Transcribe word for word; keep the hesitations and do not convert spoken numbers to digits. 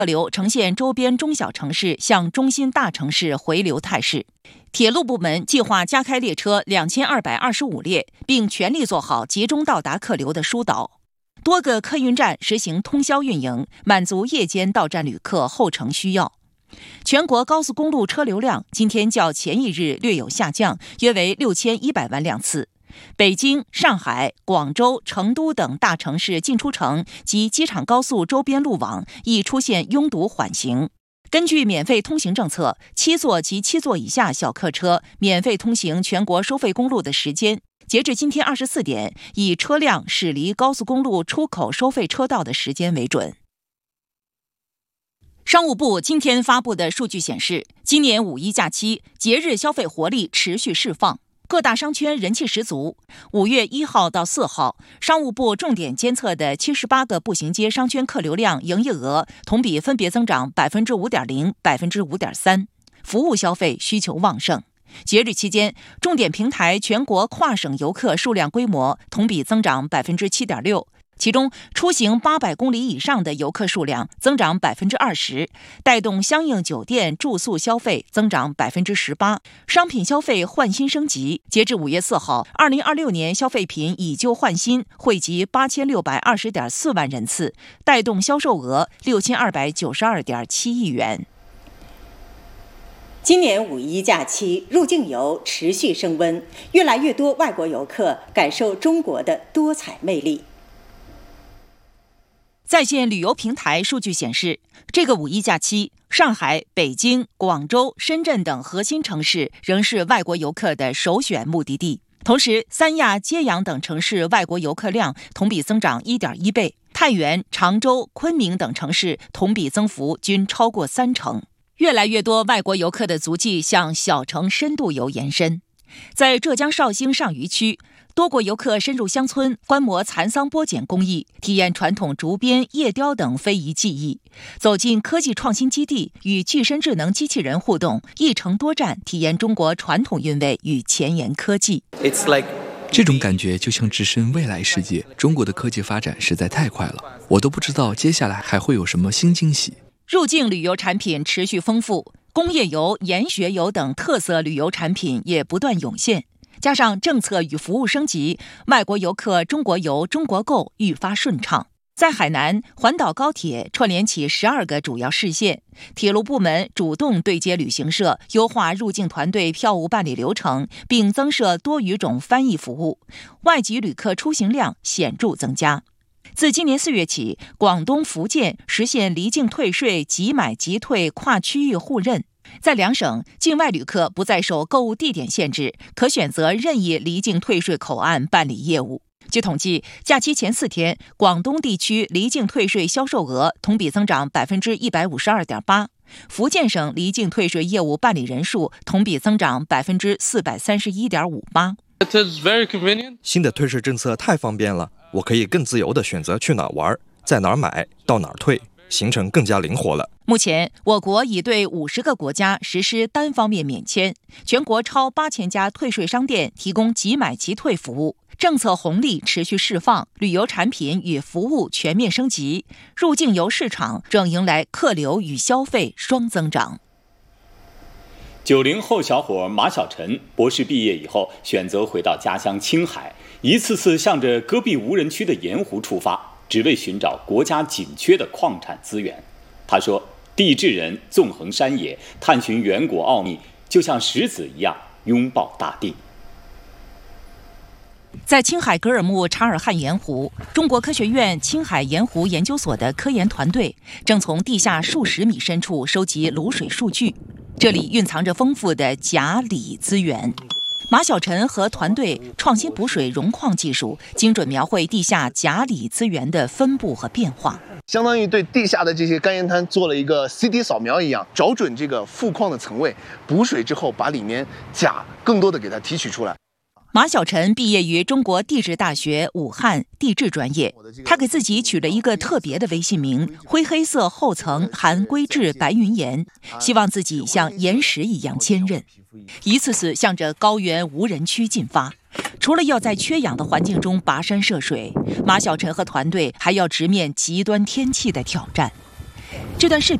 客流呈现周边中小城市向中心大城市回流态势。铁路部门计划加开列车两千二百二十五列，并全力做好集中到达客流的疏导。多个客运站实行通宵运营，满足夜间到站旅客候乘需要。全国高速公路车流量今天较前一日略有下降，约为六千一百万辆次。北京、上海、广州、成都等大城市进出城及机场高速周边路网亦出现拥堵缓行。根据免费通行政策，七座及七座以下小客车免费通行全国收费公路的时间，截至今天二十四点，以车辆驶离高速公路出口收费车道的时间为准。商务部今天发布的数据显示，今年五一假期节日消费活力持续释放，各大商圈人气十足。五月一号到四号，商务部重点监测的七十八个步行街商圈客流量、营业额同比分别增长百分之五点零、百分之五点三，服务消费需求旺盛。节日期间，重点平台全国跨省游客数量规模同比增长百分之七点六。其中，出行八百公里以上的游客数量增长百分之二十，带动相应酒店住宿消费增长百分之十八，商品消费换新升级。截至五月四号，二零二六年消费品以旧换新惠及八千六百二十点四万人次，带动销售额六千二百九十二点七亿元。 今年五一假期，入境游持续升温，越来越多外国游客感受中国的多彩魅力。 在线旅游平台数据显示，这个五一假期，上海、北京、广州、深圳等核心城市仍是外国游客的首选目的地。同时，三亚、揭阳等城市外国游客量同比增长 一点一倍，太原、常州、昆明等城市同比增幅均超过三成。越来越多外国游客的足迹向小城深度游延伸。在浙江绍兴上虞区，多国游客深入乡村观摩蚕桑剥茧工艺，体验传统竹编、叶雕等非遗技艺，走进科技创新基地，与具身智能机器人互动，一城多站，体验中国传统韵味与前沿科技。 It's like这种感觉就像置身未来世界，中国的科技发展实在太快了，我都不知道接下来还会有什么新惊喜。 入境旅游产品持续丰富，工业游、研学游等特色旅游产品也不断涌现。加上政策与服务升级，外国游客中国游、中国购愈发顺畅。在海南，环岛高铁串联起十二个主要市县，铁路部门主动对接旅行社，优化入境团队票务办理流程，并增设多语种翻译服务，外籍旅客出行量显著增加。自今年四月起，广东、福建实现离境退税即买即退跨区域互认。在两省，境外旅客不再受购物地点限制，可选择任意离境退税口岸办理业务。据统计，假期前四天，广东地区离境退税销售额同比增长百分之一百五十二点八，福建省离境退税业务办理人数同比增长百分之四百三十一点五八。 新的退税政策太方便了，我可以更自由地选择去哪儿玩，在哪儿买，到哪儿退。行程更加灵活了。 目前，我国已对五十个国家实施单方面免签，全国超八千家退税商店提供即买即退服务。政策红利持续释放，旅游产品与服务全面升级，入境游市场正迎来客流与消费双增长。 九零后小伙马小晨博士毕业以后，选择回到家乡青海，一次次向着戈壁无人区的盐湖出发。只为寻找国家紧缺的矿产资源。他说，地质人纵横山野，探寻远古奥秘，就像石子一样拥抱大地。 在青海格尔木察尔汗盐湖，中国科学院青海盐湖研究所的科研团队正从地下数十米深处收集卤水数据，这里蕴藏着丰富的钾锂资源。马小晨和团队创新补水溶矿技术，精准描绘地下钾锂资源的分布和变化， 相当于对地下的这些干盐滩做了一个 C T 扫描一样，找准这个富矿的层位，补水之后把里面钾更多的给它提取出来。 马小晨毕业于中国地质大学武汉地质专业，他给自己取了一个特别的微信名，灰黑色后层含硅质白云岩，希望自己像岩石一样坚韧，一次次向着高原无人区进发。除了要在缺氧的环境中跋山涉水，马小晨和团队还要直面极端天气的挑战。 这段视频